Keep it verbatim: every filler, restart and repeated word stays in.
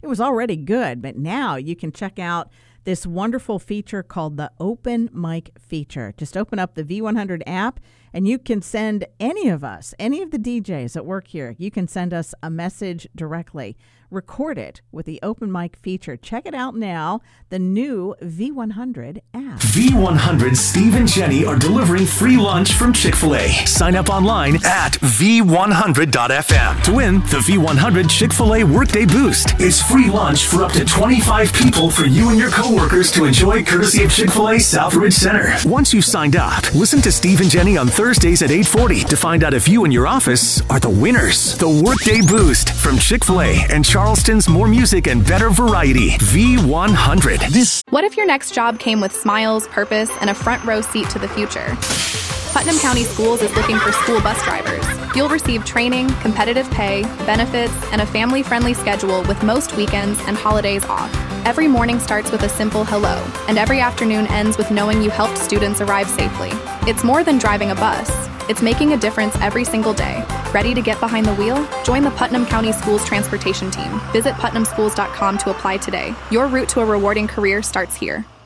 it was already good, but now you can check out this wonderful feature called the Open Mic feature. Just open up the V one hundred app and you can send any of us, any of the D Js that work here, you can send us a message directly. Record it with the Open Mic feature. Check it out now, the new V one hundred app. V one hundred Steve and Jenny are delivering free lunch from Chick-fil-A. Sign up online at v one hundred dot f m to win the V one hundred Chick-fil-A Workday Boost. It's free lunch for up to twenty-five people for you and your coworkers to enjoy, courtesy of Chick-fil-A Southridge Center. Once you've signed up, listen to Steve and Jenny on Thursdays at eight forty to find out if you and your office are the winners. The Workday Boost from Chick-fil-A and Charleston's more music and better variety. V one hundred. This. What if your next job came with smiles, purpose, and a front row seat to the future? Putnam County Schools is looking for school bus drivers. You'll receive training, competitive pay, benefits, and a family-friendly schedule with most weekends and holidays off. Every morning starts with a simple hello, and every afternoon ends with knowing you helped students arrive safely. It's more than driving a bus. It's making a difference every single day. Ready to get behind the wheel? Join the Putnam County Schools transportation team. Visit putnam schools dot com to apply today. Your route to a rewarding career starts here.